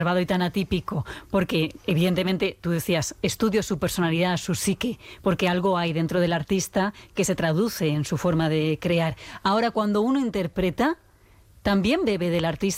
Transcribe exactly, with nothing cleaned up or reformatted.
y tan atípico, porque evidentemente tú decías, estudio su personalidad, su psique, porque algo hay dentro del artista que se traduce en su forma de crear. Ahora, cuando uno interpreta, también bebe del artista.